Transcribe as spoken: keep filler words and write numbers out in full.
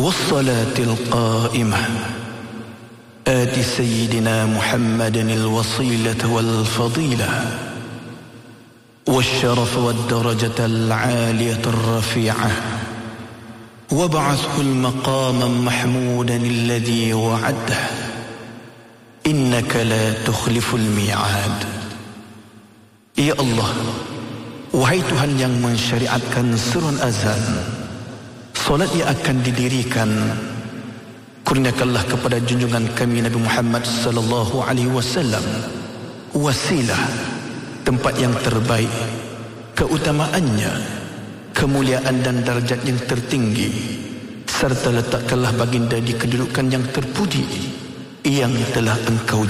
والصلاة القائمة آت سيدنا محمد الوصيلة والفضيلة والشرف والدرجة العالية الرفيعة وابعثه المقاما محمودا الذي وعده إنك لا تخلف الميعاد. Ya Allah, wahai Tuhan yang mensyariatkan surun azan, solat yang akan didirikan, kurniakanlah kepada junjungan kami Nabi Muhammad sallallahu alaihi wasallam wasilah, tempat yang terbaik, keutamaannya, kemuliaan dan darjat yang tertinggi, serta letakkanlah baginda di kedudukan yang terpuji yang telah engkau